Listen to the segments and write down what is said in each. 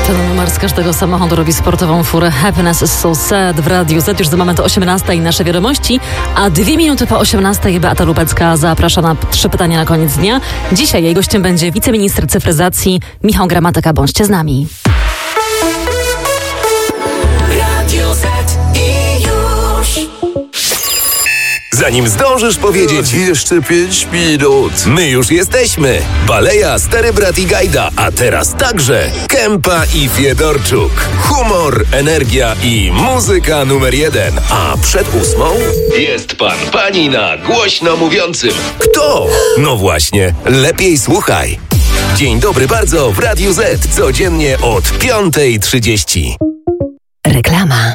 Ten numer z każdego samochodu robi sportową furę. Happiness is so sad w Radiu Z. Już za moment o 18 i nasze wiadomości, a 2 minuty po 18 Beata Lubecka zaprasza na 3 pytania na koniec dnia. Dzisiaj jej gościem będzie wiceminister cyfryzacji Michał Gramatyka. Bądźcie z nami. Radio Z i już. Zanim zdążysz powiedzieć jeszcze 5 minut. my już jesteśmy. Baleja, Stary Brat i Gajda, a teraz także Kępa i Fiedorczuk. Humor, energia i muzyka numer 1. A przed 8 jest pani na głośno mówiącym. Kto? No właśnie, lepiej słuchaj. Dzień dobry bardzo w Radiu Z. Codziennie od 5:30. Reklama.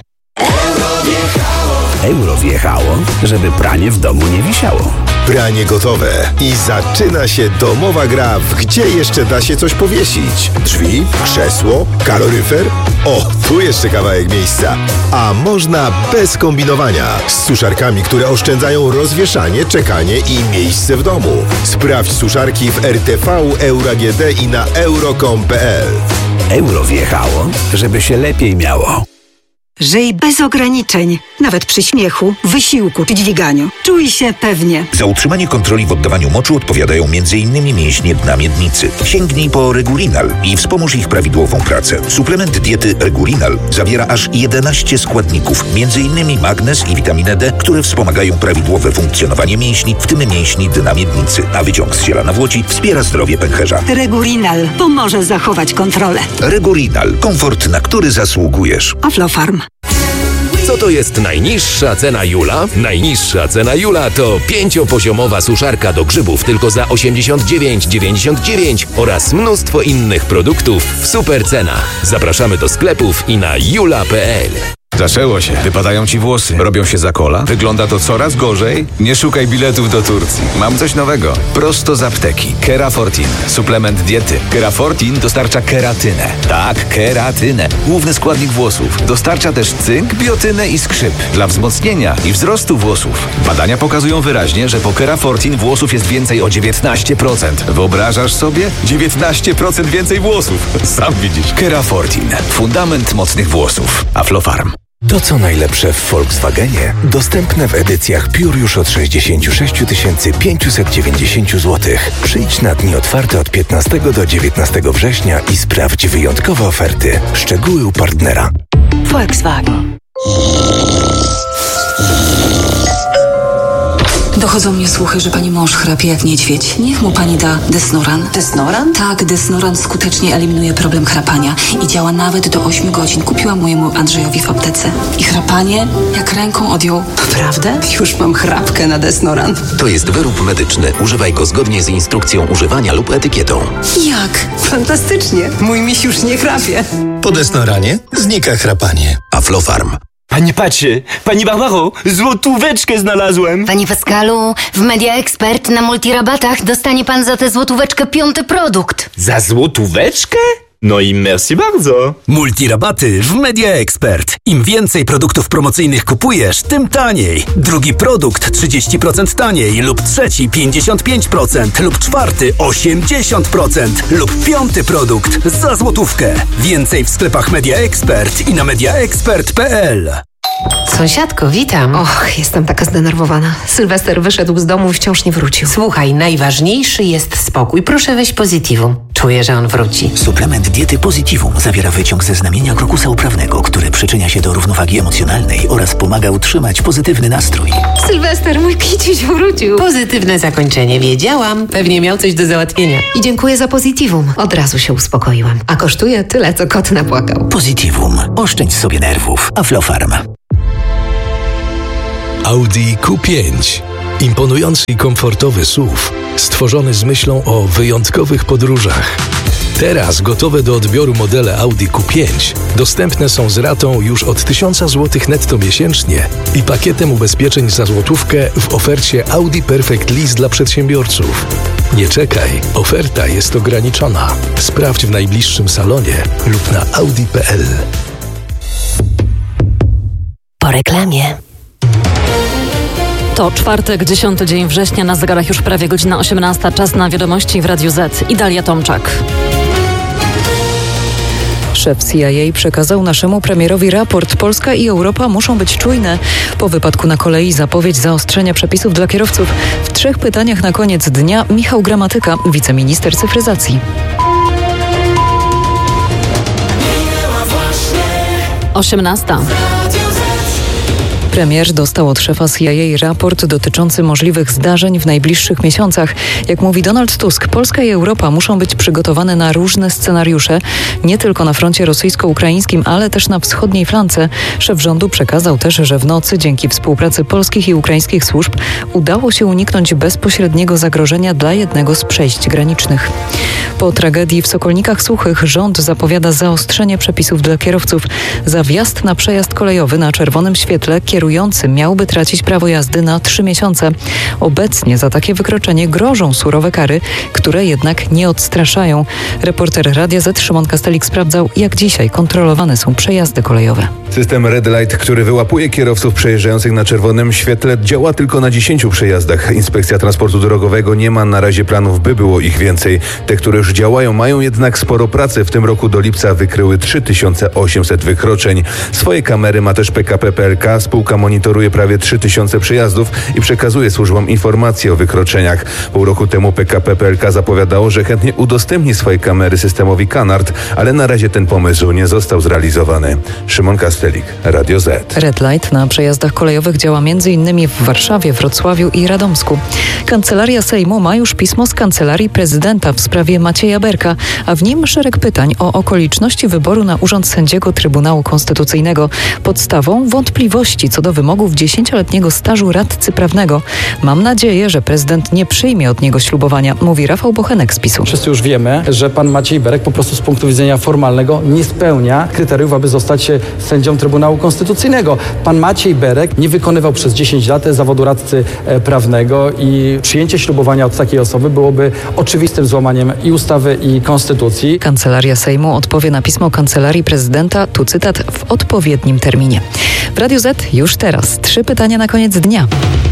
Euro wjechało, żeby pranie w domu nie wisiało. Pranie gotowe i zaczyna się domowa gra w gdzie jeszcze da się coś powiesić. Drzwi, krzesło, kaloryfer. O, tu jeszcze kawałek miejsca. A można bez kombinowania. Z suszarkami, które oszczędzają rozwieszanie, czekanie i miejsce w domu. Sprawdź suszarki w RTV, EURAGD i na euro.com.pl. Euro wjechało, żeby się lepiej miało. Żyj bez ograniczeń, nawet przy śmiechu, wysiłku czy dźwiganiu. Czuj się pewnie. Za utrzymanie kontroli w oddawaniu moczu odpowiadają m.in. mięśnie dna miednicy. Sięgnij po Regurinal i wspomóż ich prawidłową pracę. Suplement diety Regurinal zawiera aż 11 składników, m.in. magnez i witaminę D, które wspomagają prawidłowe funkcjonowanie mięśni, w tym mięśni dna miednicy, a wyciąg z ziela nawłoci wspiera zdrowie pęcherza. Regurinal pomoże zachować kontrolę. Regurinal. Komfort, na który zasługujesz. Aflofarm. Co to jest najniższa cena Jula? Najniższa cena Jula to 5-poziomowa suszarka do grzybów tylko za 89,99 oraz mnóstwo innych produktów w super cenach. Zapraszamy do sklepów i na jula.pl. Zaczęło się. Wypadają ci włosy. Robią się za kola. Wygląda to coraz gorzej. Nie szukaj biletów do Turcji. Mam coś nowego. Prosto z apteki. Kerafortin. Suplement diety. Kerafortin dostarcza keratynę. Tak, keratynę. Główny składnik włosów. Dostarcza też cynk, biotynę i skrzyp. Dla wzmocnienia i wzrostu włosów. Badania pokazują wyraźnie, że po Kerafortin włosów jest więcej o 19%. Wyobrażasz sobie? 19% więcej włosów. Sam widzisz. Kerafortin. Fundament mocnych włosów. Aflofarm. To co najlepsze w Volkswagenie dostępne w edycjach Pure już od 66 590 zł. Przyjdź na dni otwarte od 15 do 19 września i sprawdź wyjątkowe oferty. Szczegóły u partnera. Volkswagen. Dochodzą mnie słuchy, że pani mąż chrapie jak niedźwiedź. Niech mu pani da Desnoran. Desnoran? Tak, Desnoran skutecznie eliminuje problem chrapania i działa nawet do 8 godzin. Kupiłam mojemu Andrzejowi w aptece. I chrapanie jak ręką odjął. Naprawdę? Już mam chrapkę na Desnoran. To jest wyrób medyczny. Używaj go zgodnie z instrukcją używania lub etykietą. Jak? Fantastycznie. Mój miś już nie chrapie. Po Desnoranie znika chrapanie. Aflofarm. Pani patrzy, pani Barbaro, złotóweczkę znalazłem. Panie Pascalu, w Media Expert na multirabatach dostanie pan za tę złotóweczkę 5. produkt. Za złotóweczkę? No i merci bardzo. Multirabaty w Media Expert. Im więcej produktów promocyjnych kupujesz, tym taniej. Drugi produkt 30% taniej lub trzeci 55% lub czwarty 80% lub 5. produkt za złotówkę. Więcej w sklepach Media Expert i na mediaexpert.pl. Sąsiadko, witam. Och, jestem taka zdenerwowana. Sylwester wyszedł z domu i wciąż nie wrócił. Słuchaj, najważniejszy jest spokój. Proszę weź Positivum. Czuję, że on wróci. Suplement diety Positivum zawiera wyciąg ze znamienia krokusa uprawnego, który przyczynia się do równowagi emocjonalnej oraz pomaga utrzymać pozytywny nastrój. Sylwester, mój kiciuś wrócił. Pozytywne zakończenie, wiedziałam. Pewnie miał coś do załatwienia. I dziękuję za Positivum. Od razu się uspokoiłam. A kosztuje tyle, co kot napłakał. Positivum. Oszczędź sobie nerwów. Aflofarm. Audi Q5. Imponujący i komfortowy SUV, stworzony z myślą o wyjątkowych podróżach. Teraz gotowe do odbioru modele Audi Q5 dostępne są z ratą już od 1000 zł netto miesięcznie i pakietem ubezpieczeń za złotówkę w ofercie Audi Perfect Lease dla przedsiębiorców. Nie czekaj, oferta jest ograniczona. Sprawdź w najbliższym salonie lub na audi.pl. Po reklamie. To czwartek, 10 dzień września, na zegarach już prawie godzina 18. Czas na wiadomości w Radiu Z. I Dalia Tomczak. Szef CIA przekazał naszemu premierowi raport. Polska i Europa muszą być czujne. Po wypadku na kolei zapowiedź zaostrzenia przepisów dla kierowców. W 3 pytaniach na koniec dnia Michał Gramatyka, wiceminister cyfryzacji. 18. Premier dostał od szefa CIA raport dotyczący możliwych zdarzeń w najbliższych miesiącach. Jak mówi Donald Tusk, Polska i Europa muszą być przygotowane na różne scenariusze, nie tylko na froncie rosyjsko-ukraińskim, ale też na wschodniej flance. Szef rządu przekazał też, że w nocy dzięki współpracy polskich i ukraińskich służb udało się uniknąć bezpośredniego zagrożenia dla jednego z przejść granicznych. Po tragedii w Sokolnikach Suchych rząd zapowiada zaostrzenie przepisów dla kierowców. Za wjazd na przejazd kolejowy na czerwonym świetle kierujący miałby tracić prawo jazdy na 3 miesiące. Obecnie za takie wykroczenie grożą surowe kary, które jednak nie odstraszają. Reporter Radia Z Szymon Kastelik sprawdzał, jak dzisiaj kontrolowane są przejazdy kolejowe. System Red Light, który wyłapuje kierowców przejeżdżających na czerwonym świetle, działa tylko na 10 przejazdach. Inspekcja Transportu Drogowego nie ma na razie planów, by było ich więcej. Te, które już działają, mają jednak sporo pracy. W tym roku do lipca wykryły 3800 wykroczeń. Swoje kamery ma też PKP PLK. Spółka monitoruje prawie 3000 przejazdów i przekazuje służbom informacje o wykroczeniach. Pół roku temu PKP PLK zapowiadało, że chętnie udostępni swoje kamery systemowi Canard, ale na razie ten pomysł nie został zrealizowany. Szymon Kastelik, Radio Z. Red Light na przejazdach kolejowych działa m.in. w Warszawie, Wrocławiu i Radomsku. Kancelaria Sejmu ma już pismo z Kancelarii Prezydenta w sprawie Macieja Berka, a w nim szereg pytań o okoliczności wyboru na urząd sędziego Trybunału Konstytucyjnego. Podstawą wątpliwości co do wymogów 10-letniego stażu radcy prawnego. Mam nadzieję, że prezydent nie przyjmie od niego ślubowania, mówi Rafał Bochenek z PiS-u. Wszyscy już wiemy, że pan Maciej Berek po prostu z punktu widzenia formalnego nie spełnia kryteriów, aby zostać sędzią Trybunału Konstytucyjnego. Pan Maciej Berek nie wykonywał przez 10 lat zawodu radcy prawnego i przyjęcie ślubowania od takiej osoby byłoby oczywistym złamaniem i ustawy, i konstytucji. Kancelaria Sejmu odpowie na pismo Kancelarii Prezydenta, tu cytat, w odpowiednim terminie. W Radiu Z już teraz 3 pytania na koniec dnia.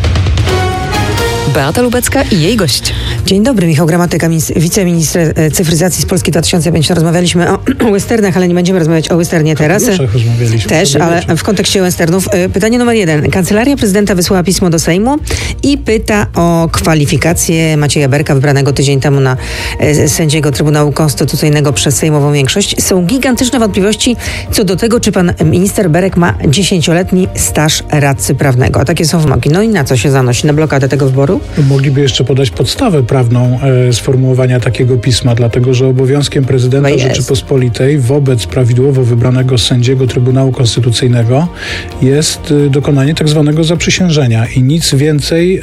Beata Lubecka i jej gość. Dzień dobry, Michał Gramatyka, wiceminister cyfryzacji z Polski 2050. Rozmawialiśmy o westernach, ale nie będziemy rozmawiać o westernie teraz. Też, ale w kontekście westernów. Pytanie numer 1. Kancelaria Prezydenta wysłała pismo do Sejmu i pyta o kwalifikację Macieja Berka, wybranego tydzień temu na sędziego Trybunału Konstytucyjnego przez sejmową większość. Są gigantyczne wątpliwości co do tego, czy pan minister Berek ma 10-letni staż radcy prawnego. A takie są wymogi. No i na co się zanosi? Na blokadę tego wyboru? Mogliby jeszcze podać podstawę prawną sformułowania takiego pisma, dlatego że obowiązkiem prezydenta Rzeczypospolitej wobec prawidłowo wybranego sędziego Trybunału Konstytucyjnego jest dokonanie tak zwanego zaprzysiężenia i nic więcej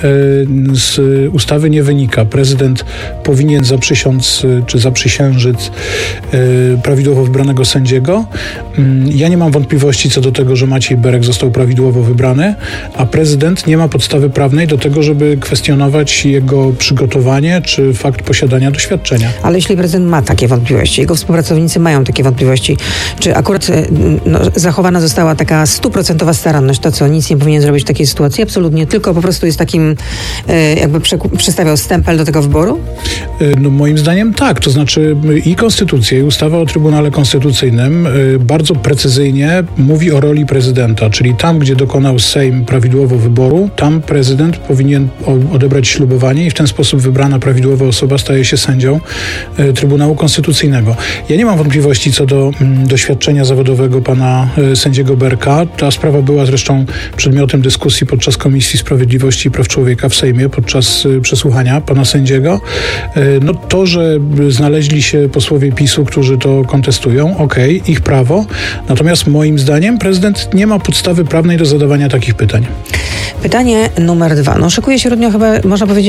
z ustawy nie wynika. Prezydent powinien zaprzysiąc czy zaprzysiężyć prawidłowo wybranego sędziego. Ja nie mam wątpliwości co do tego, że Maciej Berek został prawidłowo wybrany, a prezydent nie ma podstawy prawnej do tego, żeby kwestionować jego przygotowanie czy fakt posiadania doświadczenia. Ale jeśli prezydent ma takie wątpliwości, jego współpracownicy mają takie wątpliwości, czy akurat zachowana została taka 100% staranność, to co, nic nie powinien zrobić w takiej sytuacji? Absolutnie, tylko po prostu jest takim, jakby przystawiał stempel do tego wyboru? No moim zdaniem tak, to znaczy i konstytucja, i ustawa o Trybunale Konstytucyjnym bardzo precyzyjnie mówi o roli prezydenta, czyli tam, gdzie dokonał Sejm prawidłowo wyboru, tam prezydent powinien odebrać ślubowanie i w ten sposób wybrana prawidłowa osoba staje się sędzią Trybunału Konstytucyjnego. Ja nie mam wątpliwości co do doświadczenia zawodowego pana sędziego Berka. Ta sprawa była zresztą przedmiotem dyskusji podczas Komisji Sprawiedliwości i Praw Człowieka w Sejmie podczas przesłuchania pana sędziego. No to, że znaleźli się posłowie PiS-u, którzy to kontestują, okej, ich prawo. Natomiast moim zdaniem prezydent nie ma podstawy prawnej do zadawania takich pytań. Pytanie numer 2. No szykuje się, chyba można powiedzieć,